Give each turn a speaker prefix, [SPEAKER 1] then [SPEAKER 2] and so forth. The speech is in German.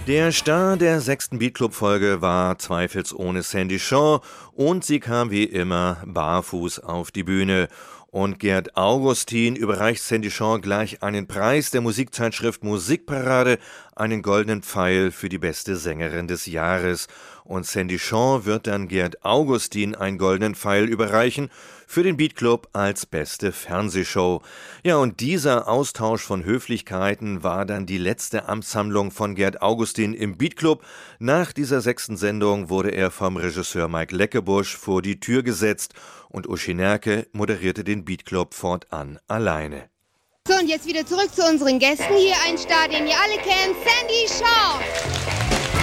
[SPEAKER 1] Der Star der 6. Beatclub-Folge war zweifelsohne Sandy Shaw und sie kam wie immer barfuß auf die Bühne. Und Gerd Augustin überreicht Sandy Shaw gleich einen Preis der Musikzeitschrift Musikparade, einen goldenen Pfeil für die beste Sängerin des Jahres. Und Sandy Shaw wird dann Gerd Augustin einen goldenen Pfeil überreichen für den Beatclub als beste Fernsehshow. Ja, und dieser Austausch von Höflichkeiten war dann die letzte Amtshandlung von Gerd Augustin im Beatclub. Nach dieser 6. Sendung wurde er vom Regisseur Mike Leckebusch vor die Tür gesetzt und Uschi Nerke moderierte den Beatclub fortan alleine.
[SPEAKER 2] So, und jetzt wieder zurück zu unseren Gästen. Hier ein Star, den ihr alle kennt, Sandy Shaw.